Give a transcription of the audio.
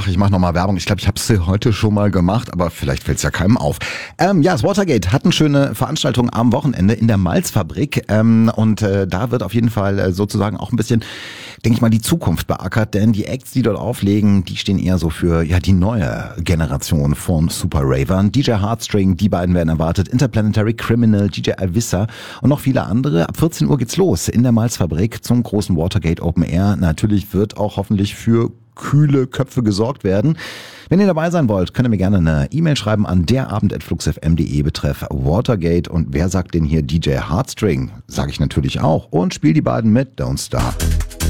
Ach, ich mache nochmal Werbung. Ich glaube, ich habe es heute schon mal gemacht, aber vielleicht fällt es ja keinem auf. Das Watergate hat eine schöne Veranstaltung am Wochenende in der Malzfabrik. Da wird auf jeden Fall sozusagen auch ein bisschen, denke ich mal, die Zukunft beackert. Denn die Acts, die dort auflegen, die stehen eher so für die neue Generation von Super Ravern. DJ Heartstring, die beiden werden erwartet. Interplanetary Criminal, DJ Avissa und noch viele andere. Ab 14 Uhr geht's los in der Malzfabrik zum großen Watergate Open Air. Natürlich wird auch hoffentlich für kühle Köpfe gesorgt werden. Wenn ihr dabei sein wollt, könnt ihr mir gerne eine E-Mail schreiben an derabend@fluxfm.de betreff Watergate. Und wer sagt denn hier DJ Heartstring? Sage ich natürlich auch. Und spiel die beiden mit Don't Stop.